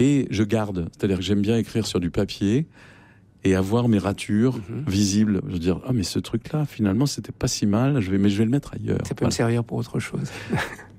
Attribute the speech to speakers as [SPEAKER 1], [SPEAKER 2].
[SPEAKER 1] Et je garde, c'est-à-dire que j'aime bien écrire sur du papier et avoir mes ratures visibles. Je veux dire, mais ce truc-là, finalement, c'était pas si mal, mais je vais le mettre ailleurs.
[SPEAKER 2] Ça peut me servir pour autre chose.